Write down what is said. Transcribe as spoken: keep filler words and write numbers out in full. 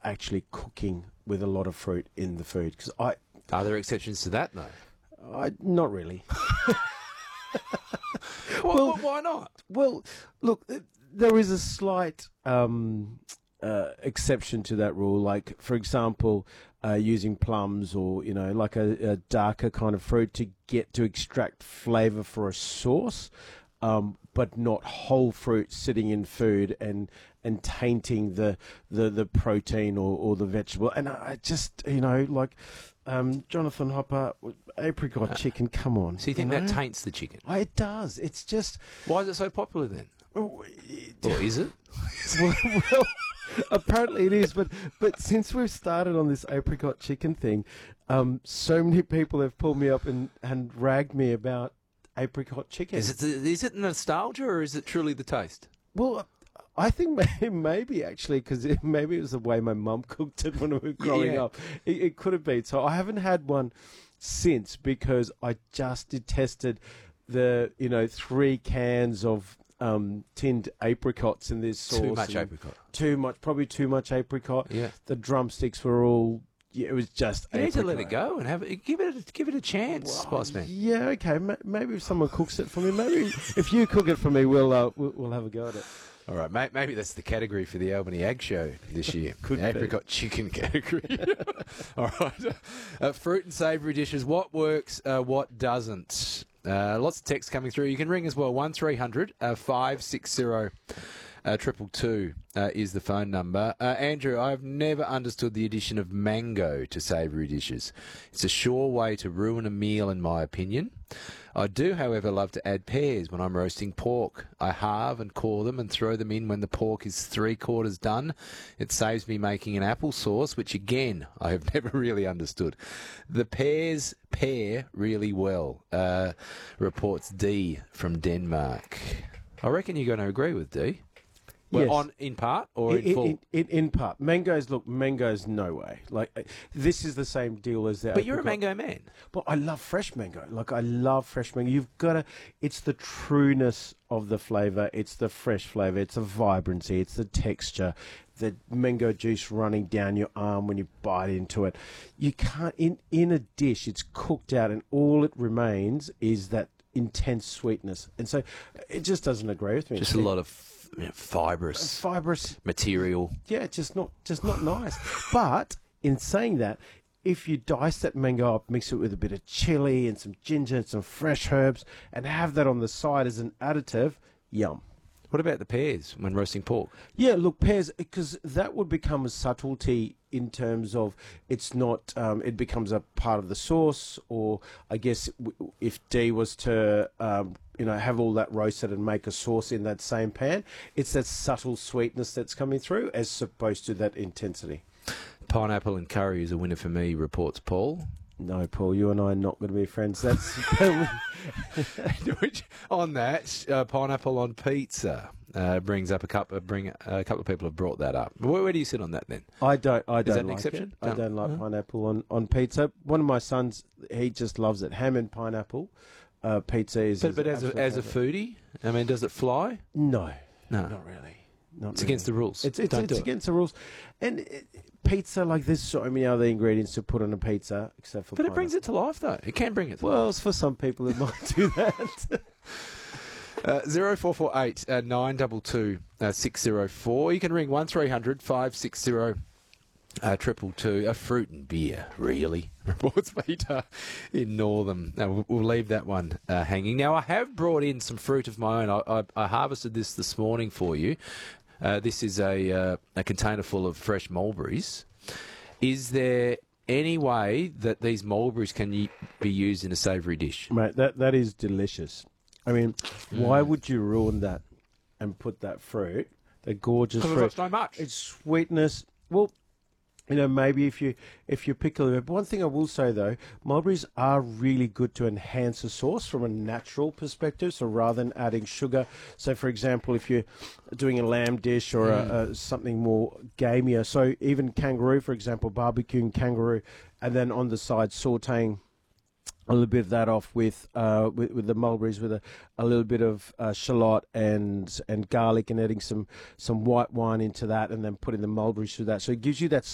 actually cooking with a lot of fruit in the food. Because I, Are there exceptions to that, though? I not really. Well, Well- why not? Well, look, th- there is a slight um, uh, exception to that rule. Like, for example, uh, using plums or, you know, like a, a darker kind of fruit to get to extract flavour for a sauce, um, but not whole fruit sitting in food and and tainting the the, the protein or, or the vegetable. And I just, you know, like um, Jonathan Hopper, apricot chicken, come on. So you think you that know? taints the chicken? Oh, it does. It's just... Why is it so popular then? oh, it- Or is it? well, well, apparently it is, but but since we've started on this apricot chicken thing, um, so many people have pulled me up and, and ragged me about apricot chicken. Is it is it nostalgia or is it truly the taste? Well, I think maybe, maybe actually, because it, maybe it was the way my mum cooked it when we were growing Yeah. up. It, it could have been. So I haven't had one since because I just detested the, you know, three cans of um, tinned apricots in this sauce. Too much and apricot. Too much, probably too much apricot. Yeah. The drumsticks were all, yeah, it was just You need to let apricot. it go and have it. Give it a, give it a chance, Spice Man. Yeah, okay. ma- Maybe if someone cooks it for me, maybe if you cook it for me, we'll uh, we'll, we'll have a go at it. All right, mate, maybe that's the category for the Albany Ag Show this year. Could the be. apricot chicken category. All right. Uh, fruit and savoury dishes. What works, uh, what doesn't? Uh, lots of text coming through. You can ring as well. one three hundred five six zero uh, triple two uh, is the phone number. Uh, Andrew, I've never understood the addition of mango to savoury dishes. It's a sure way to ruin a meal, in my opinion. I do, however, love to add pears when I'm roasting pork. I halve and core them and throw them in when the pork is three quarters done. It saves me making an apple sauce, which again, I have never really understood. The pears pair really well, uh, reports D from Denmark. I reckon you're going to agree with D. Well, Yes. on in part or in, in, full? in, in, in part, mangoes. Look, mangoes, no way. Like uh, this is the same deal as the. But you're a apricot. mango man. But I love fresh mango. Like I love fresh mango. You've got to. It's the trueness of the flavour. It's the fresh flavour. It's the vibrancy. It's the texture. The mango juice running down your arm when you bite into it. You can't in in a dish. It's cooked out, and all it remains is that intense sweetness. And so, it just doesn't agree with me. Just a lot of you know, fibrous fibrous. material. Yeah, just not just not nice. But in saying that, if you dice that mango up, mix it with a bit of chili and some ginger and some fresh herbs, and have that on the side as an additive, yum. What about the pears when roasting pork? Yeah, look, pears, because that would become a subtlety in terms of it's not, um, it becomes a part of the sauce, or I guess w- if D was to, um, you know, have all that roasted and make a sauce in that same pan, it's that subtle sweetness that's coming through as opposed to that intensity. Pineapple and curry is a winner for me, reports Paul. No, Paul, you and I are not going to be friends. That's Which, on that, uh, pineapple on pizza uh, brings up a couple. Bring uh, a couple of people have brought that up. Where, where do you sit on that then? I don't. I don't that an like exception? it. I No. don't like No. pineapple on, on pizza. One of my sons, he just loves it. Ham and pineapple uh, pizza is. But, his but as a, absolute as a favourite. foodie, I mean, does it fly? no, No, not really. Not it's really. against the rules. It's it's, Don't it's do it. against the rules, and it, pizza like there's so many other ingredients to put on a pizza except for. But it pineapple. brings it to life, though. It can bring it to Well, life. it's for some people it might do that. Uh, zero four four eight uh, nine double two uh, six zero four. You can ring one three hundred five six zero uh, triple two. A fruit and beer, really? Reports Peter in Northam. Uh, we'll, we'll leave that one uh, hanging. Now, I have brought in some fruit of my own. I, I, I harvested this this morning for you. Uh, this is a uh, a container full of fresh mulberries. Is there any way that these mulberries can y- be used in a savoury dish? Mate, that that is delicious. I mean, why would you ruin that and put that fruit, the gorgeous Because fruit? it's so much. It's sweetness. Well, you know, maybe if you if you pick a little bit. But one thing I will say though, mulberries are really good to enhance a sauce from a natural perspective. So rather than adding sugar, so for example, if you're doing a lamb dish or a, a, something more gamier, so even kangaroo, for example, barbecuing kangaroo, and then on the side sautéing a little bit of that off with uh, with, with the mulberries, with a, a little bit of uh, shallot and and garlic, and adding some some white wine into that, and then putting the mulberries through that. So it gives you that